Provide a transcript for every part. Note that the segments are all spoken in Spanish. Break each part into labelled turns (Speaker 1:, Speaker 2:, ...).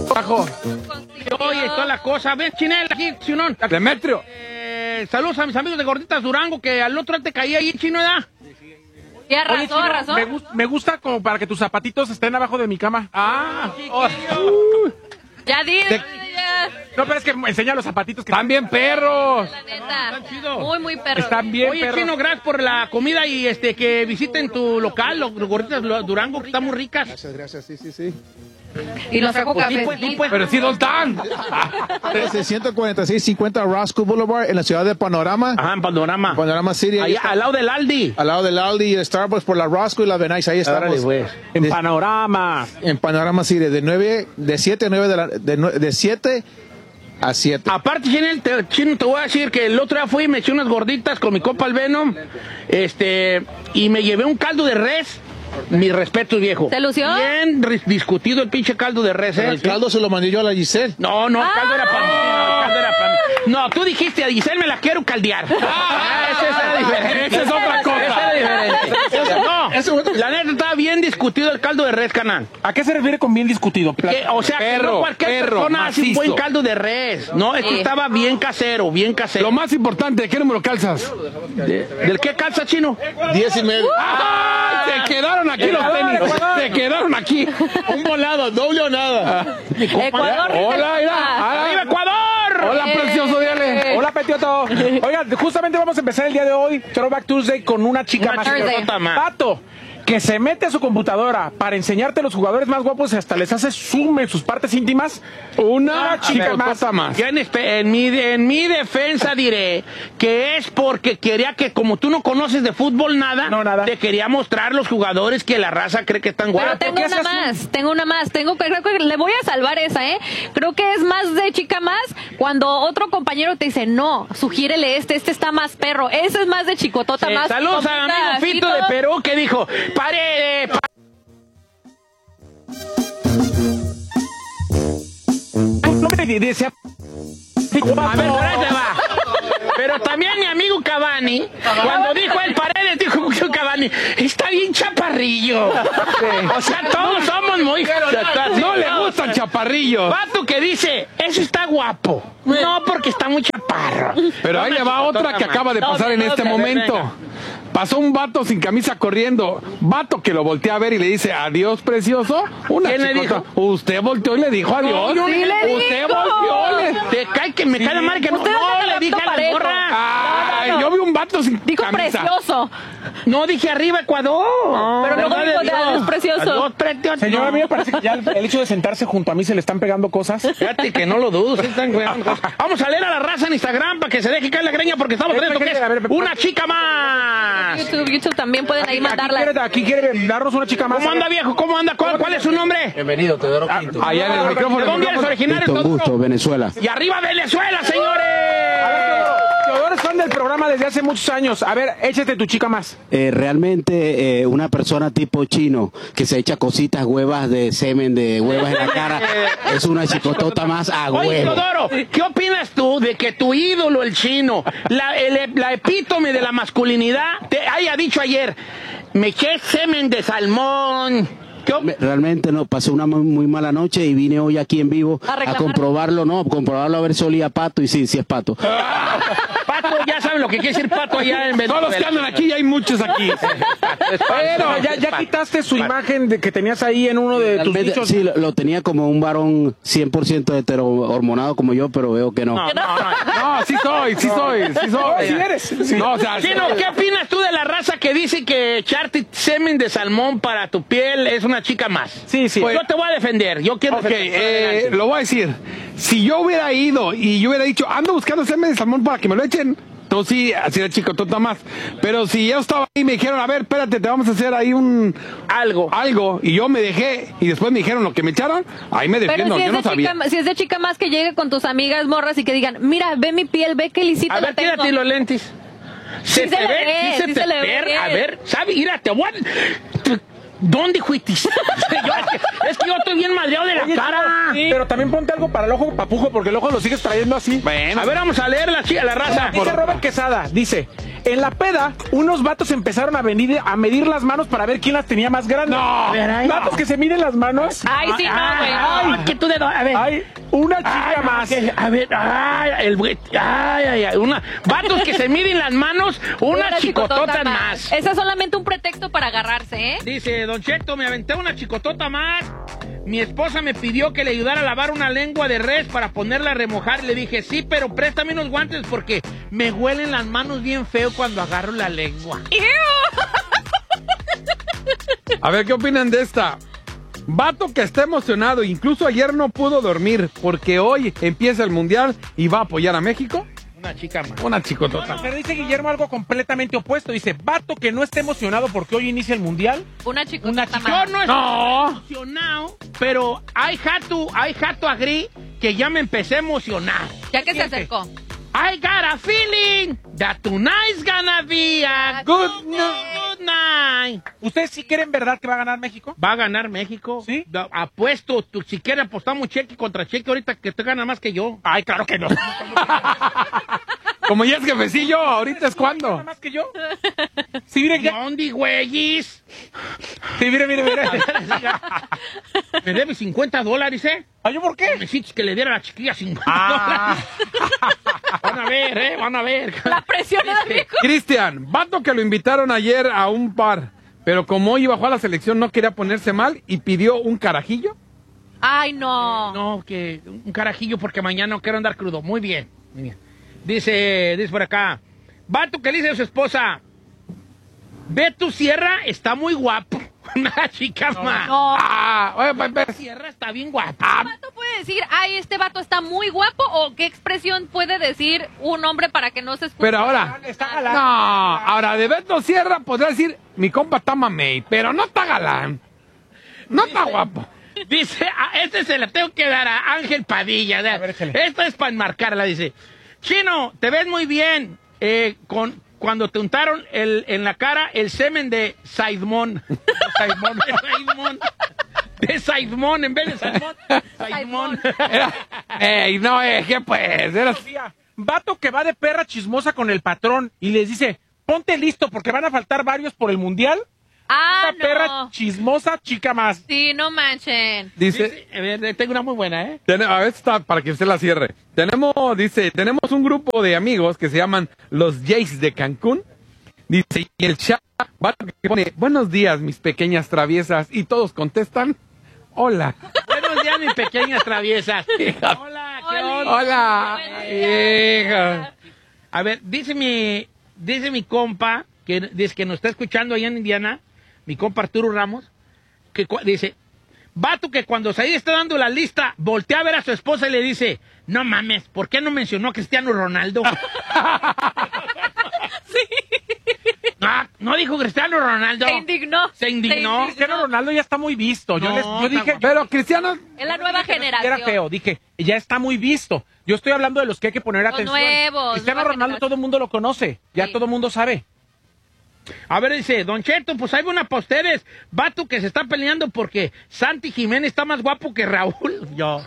Speaker 1: Bajo.
Speaker 2: Oye, toda la cosa. Ven, Chinel, aquí, Chinón.
Speaker 1: Demetrio.
Speaker 2: Saludos a mis amigos de Gorditas Durango, que al otro te caía ahí, Chino, ¿verdad?
Speaker 3: Ya,
Speaker 1: Oye,
Speaker 3: razón,
Speaker 1: Chino,
Speaker 3: razón.
Speaker 1: me gusta como para que tus zapatitos estén abajo de mi cama.
Speaker 3: Ya di.
Speaker 1: No, pero es que enseña los zapatitos que están bien perros.
Speaker 3: La neta.
Speaker 2: Están chidos.
Speaker 3: Muy, muy perro.
Speaker 1: Están bien
Speaker 2: Oye,
Speaker 1: perros.
Speaker 2: Chino, gracias por la comida y que visiten tu local, los Gorditas Durango, que están muy ricas.
Speaker 4: Gracias, sí.
Speaker 3: Y los saco café.
Speaker 1: Pero sí, ¿dónde están?
Speaker 4: 14650 Roscoe Boulevard en la ciudad de Panorama.
Speaker 2: Ajá, en Panorama.
Speaker 4: Panorama City.
Speaker 2: Allá, al lado del Aldi.
Speaker 4: Al lado del Aldi y el Starbucks por la Roscoe y la Venice. Ahí estamos.
Speaker 2: Órale, pues.
Speaker 1: En Panorama.
Speaker 4: En Panorama City, de 7 a 9 de 7 a 7.
Speaker 2: Aparte, Chino, te voy a decir que el otro día fui y me eché unas gorditas con mi compa el Venom, y me llevé un caldo de res. Mi respeto, viejo.
Speaker 3: ¿Te lució?
Speaker 2: Bien discutido el pinche caldo de res,
Speaker 4: El caldo se lo mandé yo a la Giselle.
Speaker 2: No, el caldo era para mí. El caldo era para mí. No, tú dijiste a Giselle me la quiero caldear. Esa es diferente.
Speaker 1: Esa es otra cosa.
Speaker 2: Esa es diferente. No, la neta estaba bien discutido el caldo de res, canal.
Speaker 1: ¿A qué se refiere con bien discutido?
Speaker 2: O sea, que no cualquier persona hace un buen caldo de res. No, esto estaba bien casero, bien casero.
Speaker 1: Lo más importante, ¿qué número calzas?
Speaker 2: ¿Del qué calza, Chino?
Speaker 4: 10 y medio.
Speaker 1: ¡Ay! Se quedaron aquí los tenis. Se quedaron aquí.
Speaker 4: Un volado, doble o nada.
Speaker 3: Ecuador.
Speaker 1: Hola, mira.
Speaker 2: ¡Arriba, Ecuador!
Speaker 1: Hola, precioso, dígale. Hola, Petioto. Oigan, justamente vamos a empezar el día de hoy, Throwback Tuesday, con una chica más. Pato, que se mete a su computadora para enseñarte a los jugadores más guapos y hasta les hace zoom en sus partes íntimas. Una chica más.
Speaker 2: Yo en mi defensa diré que es porque quería que, como tú no conoces de fútbol nada, te quería mostrar los jugadores que la raza cree que están guapos.
Speaker 3: Pero tengo una más. Creo que le voy a salvar esa, ¿eh? Creo que es más de chica más cuando otro compañero te dice, no, sugiérele este está más perro. Ese es más de chicotota más.
Speaker 2: Saludos a mi amigo Fito de Perú que dijo, pare.
Speaker 1: No me decía.
Speaker 2: A ver, por ahí te va. Pero también mi amigo Cavani, cuando dijo el Paredes, dijo Cavani, está bien chaparrillo. O sea, todos somos muy...
Speaker 1: No le gustan chaparrillos.
Speaker 2: Vato que dice, eso está guapo. No, porque está muy chaparro.
Speaker 1: Pero ahí le va otra que acaba de pasar en este momento. Pasó un vato sin camisa corriendo. Vato que lo voltea a ver y le dice, adiós, precioso.
Speaker 2: ¿Quién le dijo?
Speaker 1: Usted volteó y le dijo adiós.
Speaker 3: No, sí le
Speaker 1: Usted
Speaker 3: dijo.
Speaker 1: volteó.
Speaker 2: Te cae que me cae la madre que no le dije a la
Speaker 3: parejo.
Speaker 2: morra.
Speaker 1: Ay, yo vi un vato sin
Speaker 3: Dijo
Speaker 1: camisa.
Speaker 3: precioso.
Speaker 2: No, dije arriba Ecuador.
Speaker 3: Pero luego dijo de adiós, precioso.
Speaker 2: Adiós, precioso.
Speaker 1: Señora, a mí me parece que ya el hecho de sentarse junto a mí se le están pegando cosas.
Speaker 2: Fíjate que no lo dudo. Vamos a leer a la raza en Instagram para que se deje caer la greña porque estamos viendo que es una chica más.
Speaker 3: YouTube también pueden ahí mandarla.
Speaker 1: Aquí quiere darnos una chica más.
Speaker 2: ¿Cómo anda, viejo? ¿Cómo anda? ¿Cuál es su nombre?
Speaker 5: Bienvenido, Teodoro Quinto.
Speaker 1: Allá en el micrófono.
Speaker 2: ¿De dónde eres originario?
Speaker 5: Con gusto, Venezuela.
Speaker 2: Y arriba Venezuela, señores.
Speaker 1: Teodoro es fan del programa desde hace muchos años. A ver, échate tu chica más.
Speaker 5: Realmente una persona tipo chino que se echa cositas, huevas de semen, de huevas en la cara, es una chicotota más a
Speaker 2: Oye,
Speaker 5: huevo.
Speaker 2: Teodoro, ¿qué opinas tú de que tu ídolo, el chino, la epítome de la masculinidad, te haya dicho ayer, me eché semen de salmón?
Speaker 5: Realmente no, pasé una muy mala noche y vine hoy aquí en vivo
Speaker 3: A
Speaker 5: a comprobarlo a ver si olía a pato y sí es pato.
Speaker 2: Pato, ya saben lo que quiere decir pato allá en Venezuela.
Speaker 1: Todos los que andan aquí, ya hay muchos aquí. Pero ya quitaste su imagen de que tenías ahí en uno de tus
Speaker 5: Realmente,
Speaker 1: dichos.
Speaker 5: sí, lo tenía como un varón 100% heterohormonado como yo, pero veo que no.
Speaker 1: No, sí soy. Sí eres. Sí. No, o sea,
Speaker 2: Chino, ¿qué opinas tú de la raza que dice que echarte semen de salmón para tu piel es una chica más?
Speaker 1: Sí.
Speaker 2: Yo te voy a defender. Yo quiero defender.
Speaker 1: Lo voy a decir. Si yo hubiera ido y yo hubiera dicho, ando buscando semen de salmón para que me lo echen, entonces sí, así de chicotota más. Pero si yo estaba ahí y me dijeron, a ver, espérate, te vamos a hacer ahí algo, y yo me dejé, y después me dijeron lo que me echaron, ahí me defiendo,
Speaker 3: Pero
Speaker 1: yo no sabía.
Speaker 3: si es de chica más que llegue con tus amigas morras y que digan, mira, ve mi piel, ve qué lisita
Speaker 2: A
Speaker 3: la
Speaker 2: ver,
Speaker 3: tengo.
Speaker 2: tírate los lentes.
Speaker 3: Sí se le ve, sí se le ve.
Speaker 2: A ver, ¿sabes? Mírate, ¿dónde fuiste? Es que yo estoy bien madreado de la cara.
Speaker 6: Sí, pero también ponte algo para el ojo papujo, porque el ojo lo sigues trayendo así.
Speaker 1: Bueno.
Speaker 2: A ver, vamos a leer la raza.
Speaker 6: Dice Robert Quesada, dice, en la peda, unos vatos empezaron a medir las manos para ver quién las tenía más grandes.
Speaker 1: No.
Speaker 6: Vatos que se miden las manos.
Speaker 3: Ay, sí, no, güey.
Speaker 2: Ay, ¿qué tú dedo? A ver.
Speaker 6: Hay una chica más.
Speaker 2: A ver, vatos que se miden las manos, una chicotota más.
Speaker 3: Ese es solamente un pretexto para agarrarse, ¿eh?
Speaker 2: Dice, Don Cheto, me aventé una chicotota más. Mi esposa me pidió que le ayudara a lavar una lengua de res para ponerla a remojar. Le dije, sí, pero préstame unos guantes porque me huelen las manos bien feo cuando agarro la lengua.
Speaker 1: A ver, ¿qué opinan de esta? Vato que está emocionado, incluso ayer no pudo dormir porque hoy empieza el Mundial y va a apoyar a México.
Speaker 2: Una chica más.
Speaker 1: Una chicotota.
Speaker 6: Pero dice Guillermo algo completamente opuesto. Dice, vato que no esté emocionado porque hoy inicia el mundial.
Speaker 3: Una chicota
Speaker 6: Una
Speaker 3: más.
Speaker 2: Yo no estoy emocionado, pero I had to agree que ya me empecé a emocionar.
Speaker 3: Ya que se acercó.
Speaker 2: I got a feeling that tonight's gonna be a good night.
Speaker 6: ¿Ustedes sí creen verdad que va a ganar México?
Speaker 2: Va a ganar México.
Speaker 6: ¿Sí?
Speaker 2: Apuesto, tú, si quieres apostamos cheque contra cheque ahorita que te gana más que yo.
Speaker 6: Ay, claro que no.
Speaker 1: Como ya es jefecillo, ahorita es cuando.
Speaker 6: ¿Más que yo? Sí, miren, ya.
Speaker 2: ¿Dónde, güeyes?
Speaker 6: Sí, mire.
Speaker 2: Me debe $50, ¿eh?
Speaker 6: Ay, ¿yo por qué?
Speaker 2: Necesitas que le diera a la chiquilla $50. Van a ver.
Speaker 3: La presión de México.
Speaker 1: Cristian, vato que lo invitaron ayer a un bar, pero como hoy bajó a la selección no quería ponerse mal y pidió un carajillo.
Speaker 3: Ay, no.
Speaker 2: No, que un carajillo porque mañana no quiero andar crudo. Muy bien. Dice por acá, vato que le dice a su esposa, ve tu Sierra, está muy guapo. Una chica más.
Speaker 3: No.
Speaker 2: Sierra está bien guapa.
Speaker 3: ¿Qué vato puede decir, ay, este vato está muy guapo? ¿O qué expresión puede decir un hombre para que no se escuche?
Speaker 1: Pero ahora,
Speaker 6: Está galán.
Speaker 1: no, ahora de Beto Sierra podría decir, mi compa está mamey, pero no está galán. No está guapo.
Speaker 2: Dice, este se la tengo que dar a Ángel Padilla.
Speaker 6: A ver, échale.
Speaker 2: Esta es para enmarcarla, dice. Chino, te ves muy bien cuando te untaron en la cara el semen de Saidmón. De Saidmón, en vez de Saidmón. Saidmón.
Speaker 1: No, ¿qué pues? Era...
Speaker 6: Sofía, vato que va de perra chismosa con el patrón y les dice, ponte listo porque van a faltar varios por el mundial.
Speaker 3: Ah,
Speaker 6: Una perra
Speaker 3: no.
Speaker 6: chismosa, chica más.
Speaker 3: Sí, no manchen.
Speaker 1: Dice,
Speaker 2: A ver, tengo una muy buena, ¿eh?
Speaker 1: a ver, está para que usted la cierre. Tenemos un grupo de amigos que se llaman los Jays de Cancún. Dice, y el chat vato que pone, buenos días, mis pequeñas traviesas, y todos contestan, hola.
Speaker 2: Buenos días, mis pequeñas traviesas. Hola, ¿qué onda?
Speaker 1: Hola,
Speaker 3: Buenos
Speaker 1: hija.
Speaker 2: A ver, dice mi compa, que dice que nos está escuchando allá en Indiana, mi compa Arturo Ramos, que dice, vato que cuando Said está dando la lista, voltea a ver a su esposa y le dice, no mames, ¿por qué no mencionó a Cristiano Ronaldo? No dijo Cristiano Ronaldo. Se indignó.
Speaker 6: Cristiano Ronaldo ya está muy visto. Yo dije,
Speaker 1: Pero Cristiano,
Speaker 3: Es la nueva generación.
Speaker 6: era feo. Dije, ya está muy visto. Yo estoy hablando de los que hay que poner
Speaker 3: Los
Speaker 6: atención.
Speaker 3: nuevos,
Speaker 6: Cristiano
Speaker 3: nueva
Speaker 6: Ronaldo
Speaker 3: generación.
Speaker 6: todo el mundo lo conoce. Ya
Speaker 3: Sí.
Speaker 6: todo el mundo sabe.
Speaker 2: A ver, dice, Don Cheto, pues hay una para ustedes. Vato que se está peleando porque Santi Jiménez está más guapo que Raúl. Yo.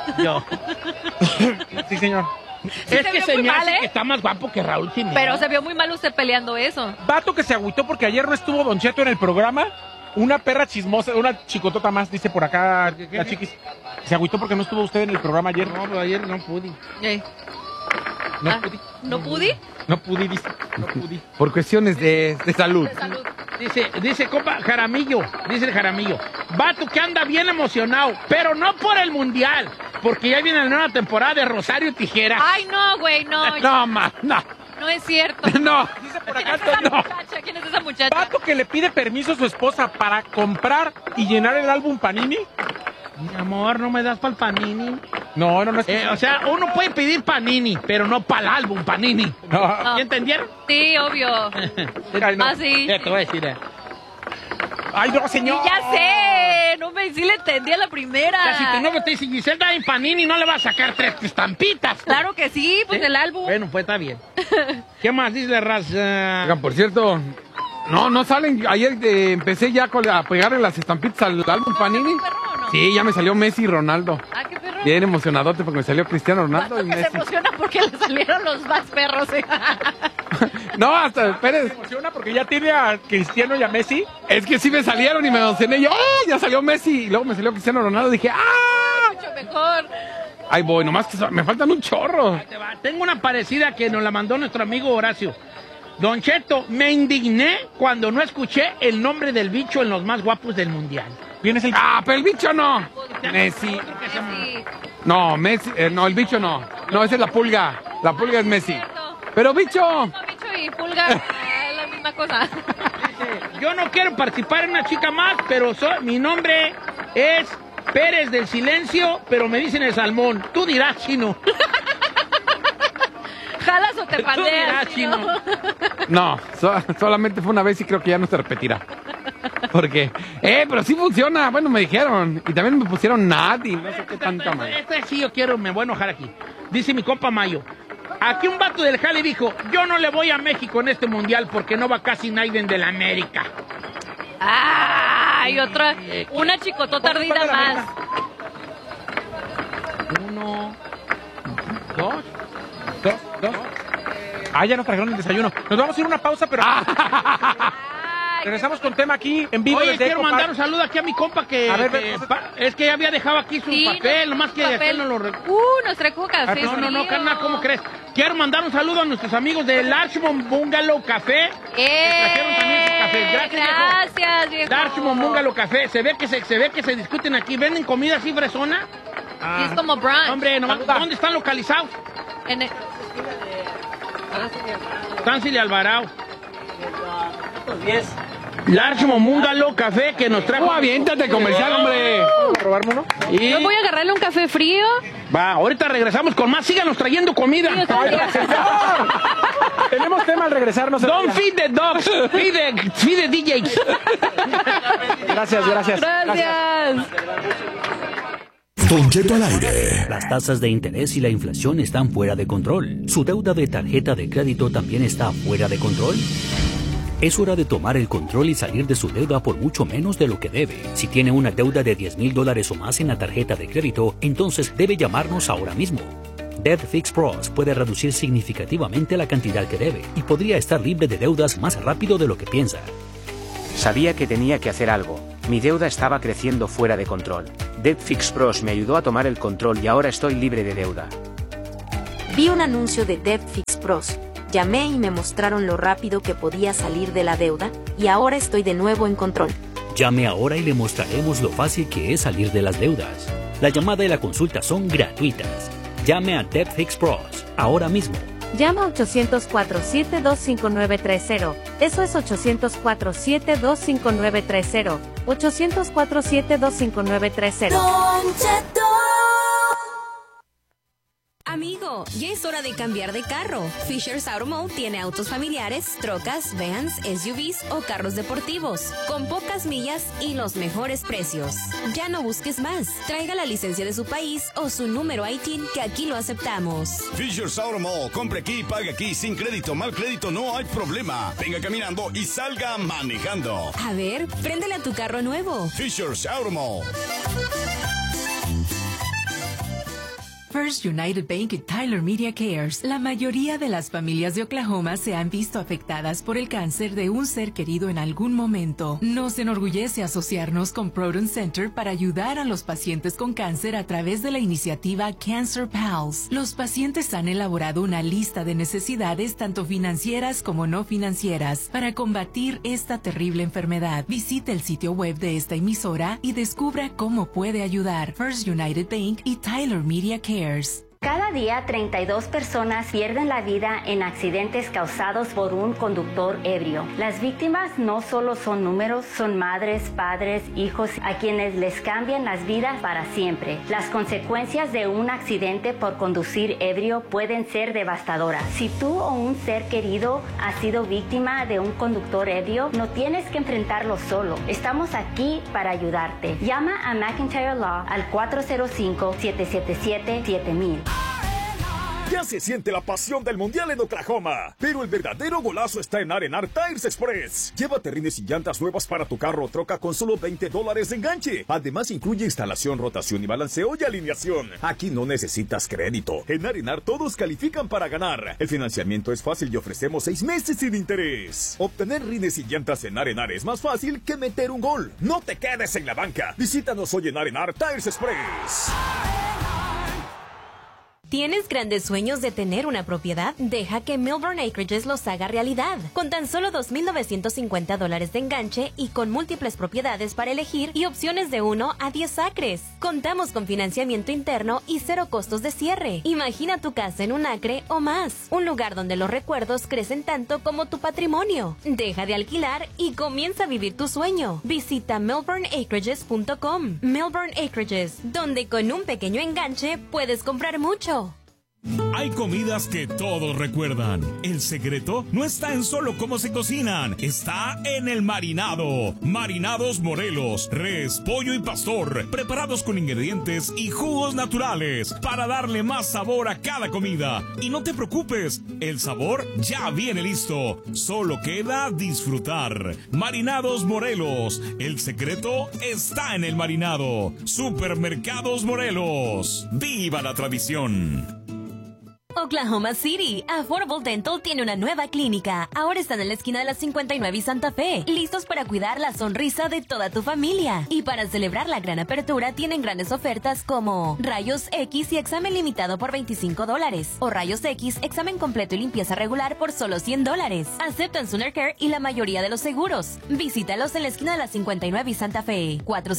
Speaker 6: Sí, señor.
Speaker 3: Sí,
Speaker 2: Es
Speaker 3: se
Speaker 2: que
Speaker 3: vio
Speaker 2: se
Speaker 3: muy
Speaker 2: me
Speaker 3: mal,
Speaker 2: hace
Speaker 3: ¿eh?
Speaker 2: que está más guapo que Raúl Jiménez.
Speaker 3: Pero se vio muy mal usted peleando eso.
Speaker 6: Vato que se agüitó porque ayer no estuvo Don Cheto en el programa. Una perra chismosa, una chicotota más, dice por acá la chiquis. Se agüitó porque no estuvo usted en el programa ayer.
Speaker 2: No, pero ayer no pude.
Speaker 6: No pude.
Speaker 3: ¿No pude?
Speaker 6: No pude, dice. No pude.
Speaker 1: por cuestiones de salud.
Speaker 3: De salud.
Speaker 2: Dice compa Jaramillo, dice el Jaramillo, vato que anda bien emocionado, pero no por el mundial, porque ya viene la nueva temporada de Rosario Tijeras.
Speaker 3: Ay, no, güey, no.
Speaker 1: No, no.
Speaker 3: No es cierto.
Speaker 1: No.
Speaker 6: Dice por
Speaker 3: ¿Quién
Speaker 6: acá
Speaker 3: es esa
Speaker 6: Antonio.
Speaker 3: muchacha? ¿Quién es esa muchacha?
Speaker 6: Vato que le pide permiso a su esposa para comprar y llenar el álbum Panini.
Speaker 2: Mi amor, ¿no me das para el Panini?
Speaker 6: No es
Speaker 2: O sea, uno puede pedir Panini, pero no para el álbum Panini.
Speaker 6: No.
Speaker 3: No.
Speaker 2: ¿Ya entendieron?
Speaker 3: Sí, obvio.
Speaker 6: Ay, no.
Speaker 3: Ah, sí.
Speaker 2: Te voy a decir,
Speaker 6: Ay, no,
Speaker 3: Sí,
Speaker 6: señor.
Speaker 3: ya sé. No me sí le entendí a la
Speaker 2: O
Speaker 3: primera.
Speaker 2: sea, si tu novio te dice, Giselle, da en Panini, no le vas a sacar 3 estampitas.
Speaker 3: Claro que sí, pues
Speaker 2: ¿Sí?
Speaker 3: el álbum.
Speaker 2: Bueno, pues está bien. ¿Qué más dice la raza?
Speaker 1: Oigan, por cierto, no salen. Ayer empecé ya a pegarle las estampitas al álbum Panini.
Speaker 3: ¿Perro o no?
Speaker 1: Sí, ya me salió Messi y Ronaldo.
Speaker 3: Ah, qué
Speaker 1: Bien emocionadote porque me salió Cristiano Ronaldo y
Speaker 3: Que se
Speaker 1: Messi.
Speaker 3: emociona porque le salieron los más perros.
Speaker 1: No, hasta, Pérez.
Speaker 6: ¿Se emociona porque ya tiene a Cristiano y a Messi?
Speaker 1: Es que sí me salieron y me emocioné. Yo, ¡oh! Ya salió Messi. Y luego me salió Cristiano Ronaldo. Dije, ¡ah!
Speaker 3: Mucho mejor.
Speaker 1: Ahí voy, nomás que me faltan un chorro.
Speaker 2: Ahí te va. Tengo una parecida que nos la mandó nuestro amigo Horacio. Don Cheto, me indigné cuando no escuché el nombre del bicho en los más guapos del mundial.
Speaker 6: ¿Vienes el...
Speaker 1: Ah, pero el bicho no. Messi.
Speaker 3: Sí.
Speaker 1: No, Messi. No, el bicho no. No, esa es la pulga. La pulga es Messi. Pero bicho.
Speaker 3: No, bicho y pulga es la misma cosa.
Speaker 2: Yo no quiero participar en una chica más, pero mi nombre es Pérez del Silencio, pero me dicen el salmón. Tú dirás, chino.
Speaker 3: ¿Jalas o te
Speaker 2: Tú dirás,
Speaker 3: pandeas?
Speaker 2: chino.
Speaker 1: No, solamente fue una vez y creo que ya no se repetirá. Porque, pero sí funciona. Bueno, me dijeron. Y también me pusieron Nat y no sé qué tanta madre.
Speaker 2: Este sí yo quiero, me voy a enojar aquí. Dice mi compa Mayo. Aquí un vato del jale dijo, yo no le voy a México en este mundial porque no va casi nadie de la América.
Speaker 3: Ah, y otra, una chicotota ardida más.
Speaker 2: 1, 2.
Speaker 6: Ah, ya nos trajeron el desayuno. Nos vamos a ir a una pausa, pero... Regresamos con tema aquí en vivo.
Speaker 2: Oye,
Speaker 6: desde
Speaker 2: quiero
Speaker 6: Eco
Speaker 2: mandar
Speaker 6: Park.
Speaker 2: un saludo aquí a mi compa que,
Speaker 6: A ver,
Speaker 2: es que ya había dejado aquí su papel, nomás que aquel no lo
Speaker 3: nos trajo café.
Speaker 2: No, carnal, ¿cómo crees? Quiero mandar un saludo a nuestros amigos de Larchmont Bungalow Café. Trajeron también sus cafés.
Speaker 3: Gracias, viejo.
Speaker 2: Larchmont Bungalow Café. Se ve que se discuten aquí. ¿Venden comida así fresona?
Speaker 3: Y es como brunch.
Speaker 2: Hombre, nomás, ¿dónde están localizados?
Speaker 3: En el...
Speaker 2: Táncil y Alvarado. Larchmont Bungalow Café que nos trajo.
Speaker 1: Aviéntate comercial, hombre.
Speaker 6: ¿Vamos a robarme uno?
Speaker 2: Y
Speaker 3: Yo voy a agarrarle un café frío.
Speaker 2: va, ahorita regresamos con más. Síganos trayendo comida.
Speaker 6: Tenemos tema al regresar. No se
Speaker 2: Don't
Speaker 6: vaya.
Speaker 2: feed the dogs, feed the DJs.
Speaker 6: Gracias.
Speaker 3: Gracias.
Speaker 7: Don Cheto al aire.
Speaker 8: Las tasas de interés y la inflación están fuera de control. ¿Su deuda de tarjeta de crédito también está fuera de control? Es hora de tomar el control y salir de su deuda por mucho menos de lo que debe. Si tiene una deuda de $10,000 o más en la tarjeta de crédito, entonces debe llamarnos ahora mismo. Debt Fix Pros puede reducir significativamente la cantidad que debe y podría estar libre de deudas más rápido de lo que piensa.
Speaker 9: Sabía que tenía que hacer algo. Mi deuda estaba creciendo fuera de control. Debt Fix Pros me ayudó a tomar el control y ahora estoy libre de deuda.
Speaker 10: Vi un anuncio de Debt Fix Pros. Llamé y me mostraron lo rápido que podía salir de la deuda, y ahora estoy de nuevo en control.
Speaker 8: Llame ahora y le mostraremos lo fácil que es salir de las deudas. La llamada y la consulta son gratuitas. Llame a Debt Fix Pros ahora mismo.
Speaker 11: Llama 800-472-5930. Eso es 800-472-5930. 800-472-5930.
Speaker 12: Amigo, ya es hora de cambiar de carro. Fisher's Automotive tiene autos familiares, trocas, vans, SUVs o carros deportivos, con pocas millas y los mejores precios. Ya no busques más. Traiga la licencia de su país o su número ITIN, que aquí lo aceptamos.
Speaker 7: Fisher's Automotive. Compre aquí y pague aquí. Sin crédito, mal crédito, no hay problema. Venga caminando y salga manejando.
Speaker 12: A ver, préndele a tu carro nuevo.
Speaker 7: Fisher's Automotive.
Speaker 13: First United Bank y Tyler Media Cares. La mayoría de las familias de Oklahoma se han visto afectadas por el cáncer de un ser querido en algún momento. Nos enorgullece asociarnos con Proton Center para ayudar a los pacientes con cáncer a través de la iniciativa Cancer Pals. Los pacientes han elaborado una lista de necesidades tanto financieras como no financieras para combatir esta terrible enfermedad. Visite el sitio web de esta emisora y descubra cómo puede ayudar. First United Bank y Tyler Media Cares.
Speaker 14: Cada día 32 personas pierden la vida en accidentes causados por un conductor ebrio. Las víctimas no solo son números, son madres, padres, hijos a quienes les cambian las vidas para siempre. Las consecuencias de un accidente por conducir ebrio pueden ser devastadoras. Si tú o un ser querido ha sido víctima de un conductor ebrio, no tienes que enfrentarlo solo. Estamos aquí para ayudarte. Llama a McIntyre Law al 405-777-7000.
Speaker 15: Ya se siente la pasión del Mundial en Oklahoma, pero el verdadero golazo está en R&R Tires Express. Llévate rines y llantas nuevas para tu carro o troca con solo $20 de enganche. Además incluye instalación, rotación y balanceo y alineación. Aquí no necesitas crédito. En R&R todos califican para ganar. El financiamiento es fácil y ofrecemos 6 meses sin interés. Obtener rines y llantas en R&R es más fácil que meter un gol. No te quedes en la banca. Visítanos hoy en R&R Tires Express.
Speaker 12: ¿Tienes grandes sueños de tener una propiedad? Deja que Milburn Acreages los haga realidad. Con tan solo $2,950 de enganche y con múltiples propiedades para elegir y opciones de 1 a 10 acres. Contamos con financiamiento interno y 0 costos de cierre. Imagina tu casa en un acre o más. Un lugar donde los recuerdos crecen tanto como tu patrimonio. Deja de alquilar y comienza a vivir tu sueño. Visita milburnacreages.com. Milburn Acreages, donde con un pequeño enganche puedes comprar mucho.
Speaker 16: Hay comidas que todos recuerdan. El secreto no está en solo cómo se cocinan, está en el marinado. Marinados Morelos, res, pollo y pastor, preparados con ingredientes y jugos naturales para darle más sabor a cada comida. Y no te preocupes, el sabor ya viene listo, solo queda disfrutar. Marinados Morelos, el secreto está en el marinado. Supermercados Morelos, ¡viva la tradición!
Speaker 12: Oklahoma City, Affordable Dental tiene una nueva clínica. Ahora están en la esquina de la 59 y Santa Fe, listos para cuidar la sonrisa de toda tu familia. Y para celebrar la gran apertura tienen grandes ofertas como rayos X y examen limitado por $25 o rayos X, examen completo y limpieza regular por solo $100. Aceptan Sooner Care y la mayoría de los seguros. Visítalos en la esquina de la 59 y Santa Fe,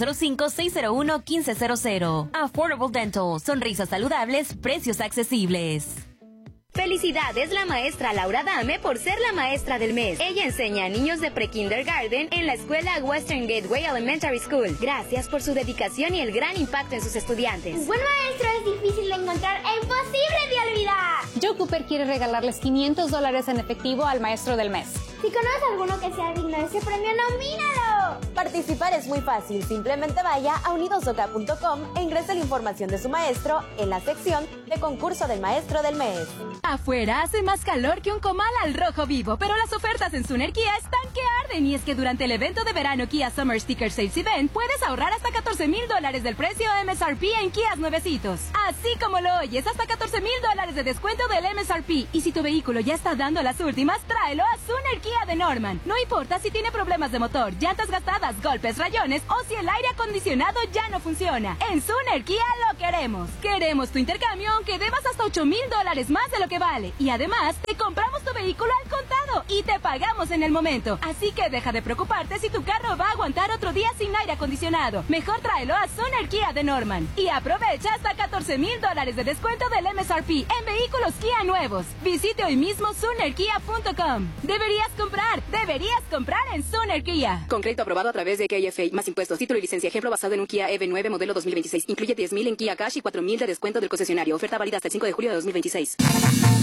Speaker 12: 405-601-1500. Affordable Dental, sonrisas saludables, precios accesibles.
Speaker 17: Felicidades la maestra Laura Dame por ser la maestra del mes. Ella enseña a niños de pre-kindergarten en la escuela Western Gateway Elementary School. Gracias por su dedicación y el gran impacto en sus estudiantes.
Speaker 18: Un buen maestro es difícil de encontrar e imposible de olvidar.
Speaker 19: Joe Cooper quiere regalarles $500 en efectivo al maestro del mes.
Speaker 18: Si conoces a alguno que sea digno de ese premio, nomínalo.
Speaker 20: Participar es muy fácil. Simplemente vaya a unidosoca.com e ingrese la información de su maestro en la sección de concurso del maestro del mes.
Speaker 21: Afuera hace más calor que un comal al rojo vivo, pero las ofertas en Sooner Kia están que arden. Y es que durante el evento de verano Kia Summer Sticker Sales Event puedes ahorrar hasta $14,000 del precio MSRP en Kias nuevecitos. Así como lo oyes, hasta $14,000 de descuento del MSRP. Y si tu vehículo ya está dando las últimas, tráelo a Sooner Kia de Norman. No importa si tiene problemas de motor, llantas gastadas, golpes, rayones o si el aire acondicionado ya no funciona. En Sooner Kia lo queremos. Queremos tu intercambio aunque debas hasta $8,000 más de lo que vale. Y además, te compramos tu vehículo al contado y te pagamos en el momento. Así que deja de preocuparte si tu carro va a aguantar otro día sin aire acondicionado. Mejor tráelo a Sooner Kia de Norman. Y aprovecha hasta $14,000 de descuento del MSRP en vehículos Kia nuevos. Visite hoy mismo SoonerKia.com. Deberías comprar en Sooner Kia.
Speaker 22: Con crédito aprobado a través de KFA, más impuestos, título y licencia. Ejemplo basado en un Kia EV9 modelo 2026. Incluye $10,000 en Kia Cash y $4,000 de descuento del concesionario. Oferta válida hasta el 5 de julio de 2026.